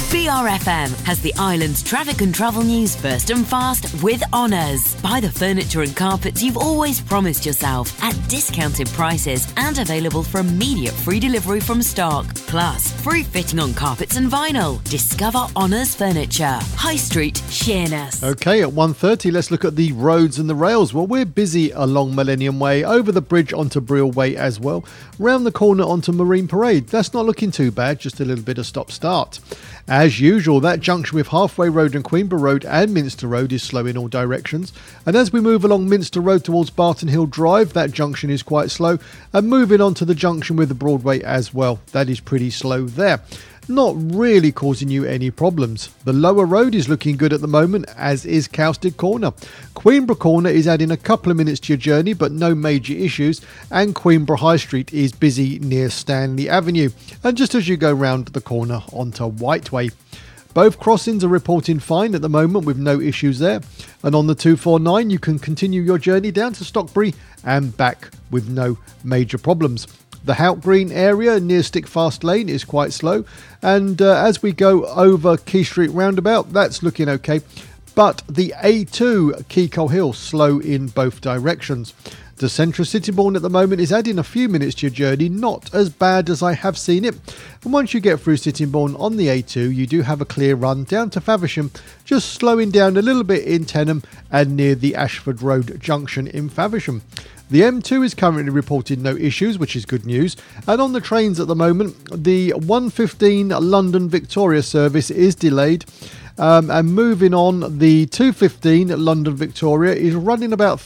BRFM has the island's traffic and travel news first and fast with Honours. Buy the furniture and carpets you've always promised yourself at discounted prices and available for immediate free delivery from stock. Plus, free fitting on carpets and vinyl. Discover Honours Furniture. High Street, Sheerness. OK, at 1:30, let's look at the roads and the rails. Well, we're busy along Millennium Way, over the bridge onto Brill Way as well, round the corner onto Marine Parade. That's not looking too bad, just a little bit of stop-start. As usual, that junction with Halfway Road and Queenborough Road and Minster Road is slow in all directions. And as we move along Minster Road towards Barton Hill Drive, that junction is quite slow. And moving on to the junction with the Broadway as well, that is pretty slow there. Not really causing you any problems. The lower road is looking good at the moment, as is Cowsted Corner. Queenborough Corner is adding a couple of minutes to your journey, but no major issues. And Queenborough High Street is busy near Stanley Avenue. And just as you go round the corner onto Whiteway. Both crossings are reporting fine at the moment with no issues there. And on the 249, you can continue your journey down to Stockbury and back with no major problems. The Hout Green area near Stickfast Lane is quite slow, and as we go over Key Street roundabout, that's looking okay, but the A2 Keycole Hill slow in both directions. The Central Sittingbourne at the moment is adding a few minutes to your journey, not as bad as I have seen it. And once you get through Sittingbourne on the A2, you do have a clear run down to Faversham, just slowing down a little bit in Tenham and near the Ashford Road junction in Faversham. The M2 is currently reporting no issues, which is good news. And on the trains at the moment, the 1:15 London Victoria service is delayed. And moving on, the 2:15 London Victoria is running about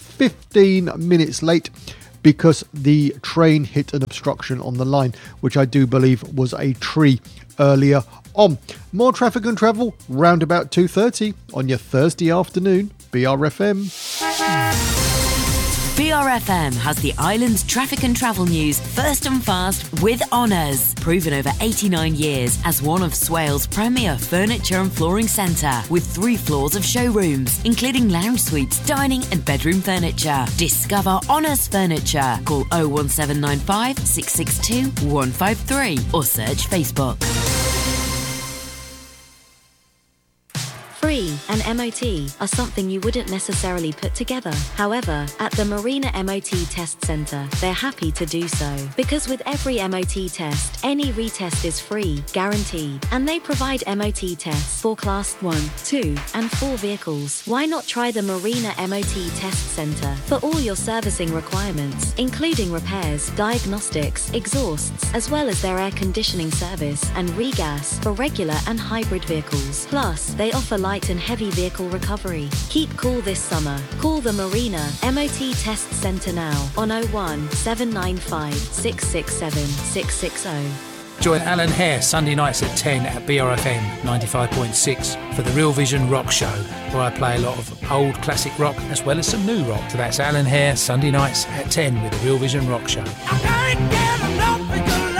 15 minutes late because the train hit an obstruction on the line, which I do believe was a tree earlier on. More traffic and travel round about 2:30 on your Thursday afternoon. BRFM. BRFM has the island's traffic and travel news first and fast with Honours. Proven over 89 years as one of Swale's premier furniture and flooring centre with 3 floors of showrooms, including lounge suites, dining and bedroom furniture. Discover Honours Furniture. Call 01795 662 153 or search Facebook. Free and MOT are something you wouldn't necessarily put together. However, at the Marina MOT Test Centre, they're happy to do so. Because with every MOT test, any retest is free, guaranteed. And they provide MOT tests for Class 1, 2 and 4 vehicles. Why not try the Marina MOT Test Centre for all your servicing requirements, including repairs, diagnostics, exhausts, as well as their air conditioning service and regas for regular and hybrid vehicles. Plus, they offer light and heavy vehicle recovery. Keep cool this summer. Call the Marina MOT Test Centre now on 01 795 667 660. Join Alan Hare Sunday nights at 10 at BRFM 95.6 for the Real Vision Rock Show, where I play a lot of old classic rock as well as some new rock. So that's Alan Hare Sunday nights at 10 with the Real Vision Rock Show. I can't get enough of your love.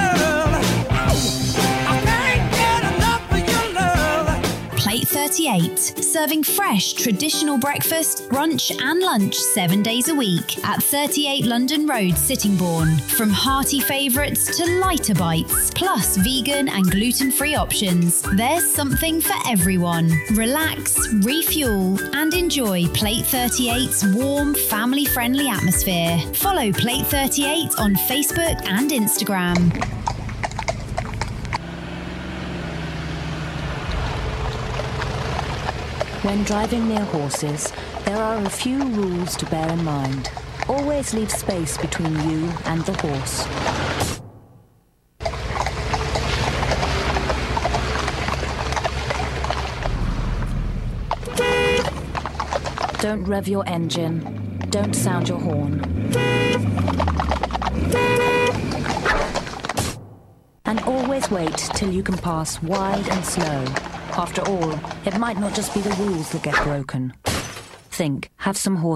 I can't get enough of your love. Plate 38, serving fresh traditional breakfast, brunch and lunch 7 days a week at 38 London Road, Sittingbourne. From hearty favourites to lighter bites, plus vegan and gluten-free options, there's something for everyone. Relax, refuel and enjoy Plate 38's warm, family-friendly atmosphere. Follow Plate 38 on Facebook and Instagram. When driving near horses, there are a few rules to bear in mind. Always leave space between you and the horse. Don't rev your engine. Don't sound your horn. And always wait till you can pass wide and slow. After all, it might not just be the rules that get broken. Think, have some horse